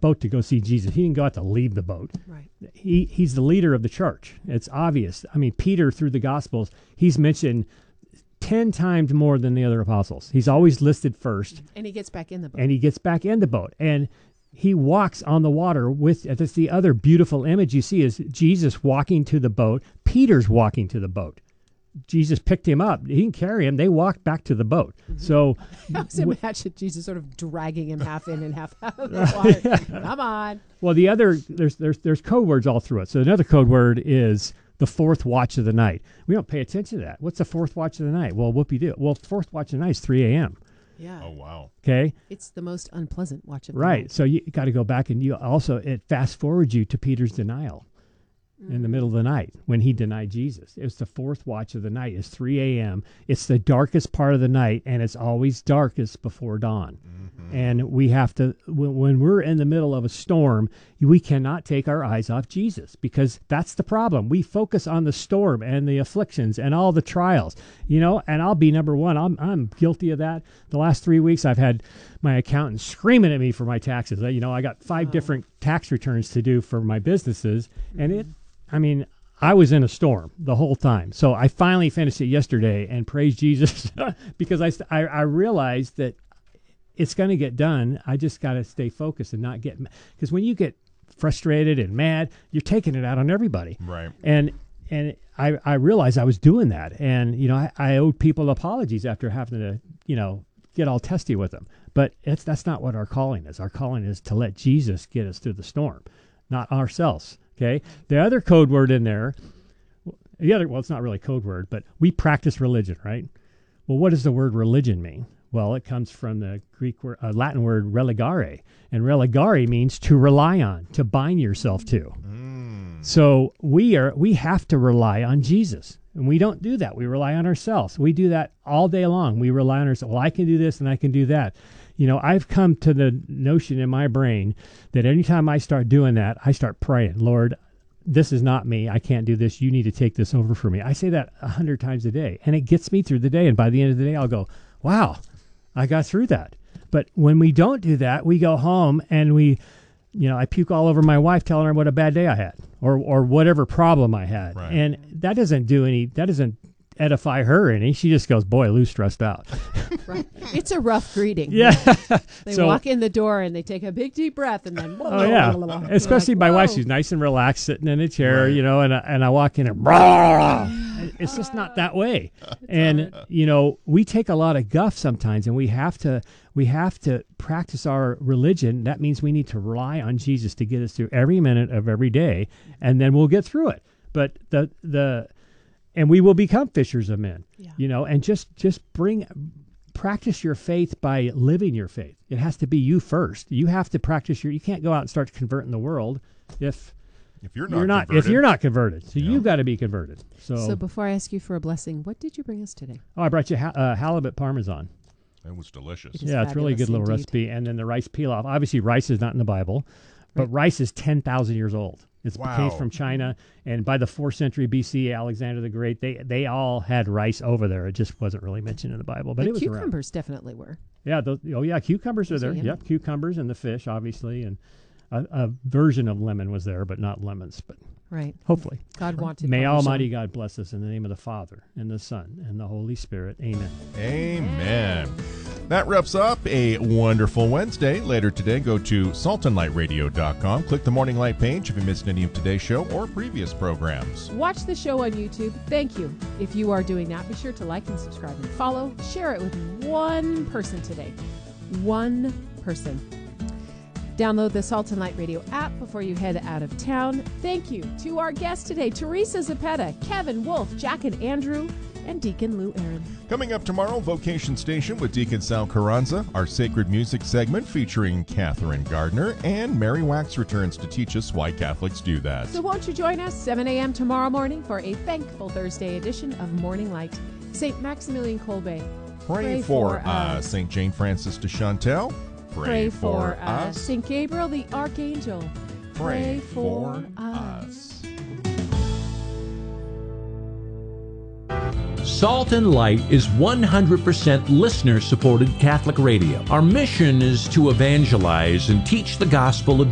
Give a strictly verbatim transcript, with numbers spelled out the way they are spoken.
boat to go see Jesus. He didn't go out to leave the boat. Right. He he's the leader of the church. It's obvious. I mean, Peter through the Gospels, he's mentioned ten times more than the other apostles. He's always listed first. And he gets back in the boat. And he gets back in the boat. And he walks on the water with, that's the other beautiful image you see is Jesus walking to the boat. Peter's walking to the boat. Jesus picked him up. He didn't carry him. They walked back to the boat. Mm-hmm. So I was w- imagine Jesus sort of dragging him half in and half out of the water. Yeah. Come on. Well, the other, there's, there's, there's code words all through it. So another code word is the fourth watch of the night. We don't pay attention to that. What's the fourth watch of the night? Well, whoopie-doo. Well, fourth watch of the night is three a.m. Yeah. Oh, wow. Okay. It's the most unpleasant watch of the right. night. So you got to go back and you also, it fast forwards you to Peter's denial mm. in the middle of the night when he denied Jesus. It's the fourth watch of the night. It's three a.m. It's the darkest part of the night, and it's always darkest before dawn. Mm-hmm. And we have to, when, when we're in the middle of a storm, we cannot take our eyes off Jesus because that's the problem. We focus on the storm and the afflictions and all the trials, you know, and I'll be number one. I'm I'm guilty of that. The last three weeks I've had my accountant screaming at me for my taxes. You know, I got five wow. different tax returns to do for my businesses. Mm-hmm. And it, I mean, I was in a storm the whole time. So I finally finished it yesterday and praise Jesus because I, I, I realized that it's going to get done. I just got to stay focused and not get, because when you get frustrated and mad, you're taking it out on everybody. Right. And and I, I realized I was doing that. And, you know, I, I owed people apologies after having to, you know, get all testy with them. But it's that's not what our calling is. Our calling is to let Jesus get us through the storm, not ourselves. Okay. The other code word in there, the other, well, it's not really a code word, but we practice religion, right? Well, what does the word religion mean? Well, it comes from the Greek word, uh, Latin word religare, and religare means to rely on, to bind yourself to. Mm. So we are we have to rely on Jesus, and we don't do that. We rely on ourselves. We do that all day long. We rely on ourselves. Well, I can do this and I can do that. You know, I've come to the notion in my brain that anytime I start doing that, I start praying, Lord, this is not me. I can't do this. You need to take this over for me. I say that a hundred times a day, and it gets me through the day. And by the end of the day, I'll go, wow, I got through that. But when we don't do that, we go home and we, you know, I puke all over my wife telling her what a bad day I had or or whatever problem I had. Right. And that doesn't do any, that doesn't edify her any. She just goes, boy, Lou's stressed out. Right. It's a rough greeting. Yeah. They so, walk in the door and they take a big deep breath and then. Oh, yeah. Blah, blah, blah. Especially like, my whoa. wife. She's nice and relaxed sitting in a chair, Right. you know, and I, and I walk in and blah, it's just not that way. And, you know, we take a lot of guff sometimes, and we have to we have to practice our religion. That means we need to rely on Jesus to get us through every minute of every day, and then we'll get through it. But the the and we will become fishers of men, yeah. you know, and just just bring practice your faith by living your faith. It has to be you first. You have to practice your. You can't go out and start converting the world if. If you're not, you're not converted. if you're not converted, so Yeah. you've got to be converted. So, So before I ask you for a blessing, what did you bring us today? oh, I brought you ha- uh, halibut parmesan. That was delicious. It is Yeah, it's really good fabulous little indeed. recipe. And then the rice pilaf. Obviously, rice is not in the Bible, but Right. rice is ten thousand years old. It's Wow. came from China, and by the fourth century B C, Alexander the Great, they they all had rice over there. It just wasn't really mentioned in the Bible, but The it was around. cucumbers definitely were. Yeah, those, oh yeah, cucumbers are Those are there. yummy. Yep, cucumbers and the fish, obviously, and a, a version of lemon was there, but not lemons. But Right. hopefully. God wanted. May Parmesan. Almighty God bless us in the name of the Father, and the Son, and the Holy Spirit. Amen. Amen. That wraps up a wonderful Wednesday. Later today, go to salt and light radio dot com. Click the Morning Light page if you missed any of today's show or previous programs. Watch the show on YouTube. Thank you. If you are doing that, be sure to like and subscribe and follow. Share it with one person today. One person. Download the Salt and Light Radio app before you head out of town. Thank you to our guests today, Teresa Zapeta, Kevin Wolf, Jack and Andrew, and Deacon Lou Aaron. Coming up tomorrow, Vocation Station with Deacon Sal Carranza, our sacred music segment featuring Catherine Gardner, and Mary Wax returns to teach us why Catholics do that. So won't you join us seven a.m. tomorrow morning for a thankful Thursday edition of Morning Light. Saint Maximilian Kolbe, Pray, pray for, for us. us. Saint Jane Francis de Chantal, pray, pray for us. Saint Gabriel the Archangel, Pray pray for for us. us. Salt and Light is one hundred percent listener-supported Catholic radio. Our mission is to evangelize and teach the gospel of